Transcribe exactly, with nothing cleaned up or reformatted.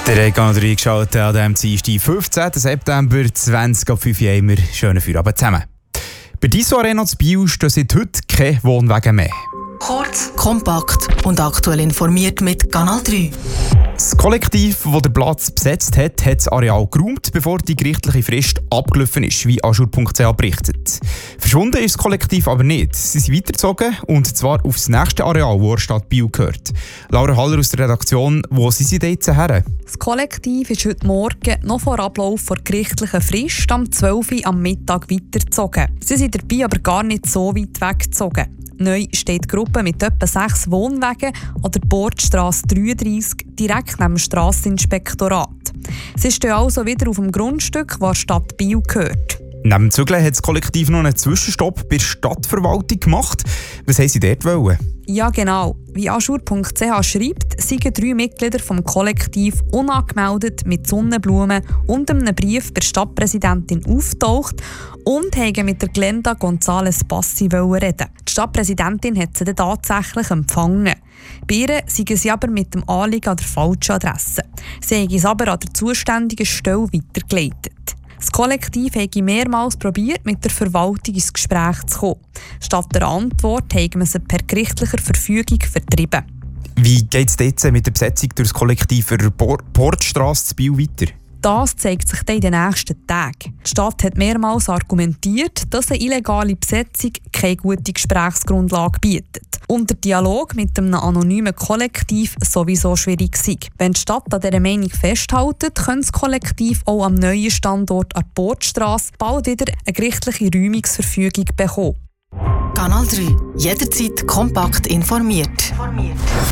Der Regan hat reingeschaltet an diesem Dienstag, fünfzehnten September zweitausendfünf. Haben wir schönen Feierabend zusammen. Bei Disso Arena zu Biel stehen seit heute keine Wohnwagen mehr. Kurz, kompakt und aktuell informiert mit Kanal drei. Das Kollektiv, das den Platz besetzt hat, hat das Areal geräumt, bevor die gerichtliche Frist abgelaufen ist, wie Azur punkt c h berichtet. Verschwunden ist das Kollektiv aber nicht. Sie sind weitergezogen, und zwar aufs nächste Areal, das der Stadt Biel gehört. Laura Haller aus der Redaktion, wo sind Sie jetzt her? Das Kollektiv ist heute Morgen noch vor Ablauf der gerichtlichen Frist am zwölf Uhr am Mittag weitergezogen. Sie sind dabei aber gar nicht so weit weggezogen. Neu steht die Gruppe mit etwa sechs Wohnwagen an der Bordstrasse dreiunddreissig direkt neben dem Strasseninspektorat. Sie stehen also wieder auf dem Grundstück, das der Stadt Biel gehört. Neben dem Zügeln hat das Kollektiv noch einen Zwischenstopp bei der Stadtverwaltung gemacht. Was wollten Sie dort wollen? Ja, genau. Wie Azur punkt c h schreibt, seien drei Mitglieder vom Kollektiv unangemeldet mit Sonnenblumen und einem Brief bei der Stadtpräsidentin auftaucht und haben mit der Glenda González Bassi reden. Die Stadtpräsidentin hat sie dann tatsächlich empfangen. Bei ihr seien sie aber mit dem Anliegen an der falschen Adresse. Sie haben es aber an der zuständigen Stelle weitergeleitet. Das Kollektiv habe mehrmals probiert, mit der Verwaltung ins Gespräch zu kommen. Statt der Antwort haben wir sie per gerichtlicher Verfügung vertrieben. Wie geht es jetzt mit der Besetzung durch das Kollektiv für die Portstrasse zu Biel weiter? Das zeigt sich dann in den nächsten Tagen. Die Stadt hat mehrmals argumentiert, dass eine illegale Besetzung keine gute Gesprächsgrundlage bietet und der Dialog mit einem anonymen Kollektiv sowieso schwierig sei. Wenn die Stadt an dieser Meinung festhält, könnte das Kollektiv auch am neuen Standort an der Bordstrasse bald wieder eine gerichtliche Räumungsverfügung bekommen. Kanal drei. Jederzeit kompakt informiert.